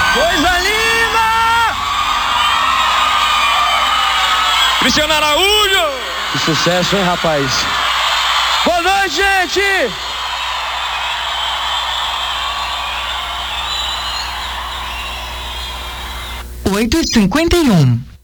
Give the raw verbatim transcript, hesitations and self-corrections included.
Coisa linda! Cristiano Araújo! Que sucesso, hein, rapaz? Boa noite, gente! oito e cinquenta e um.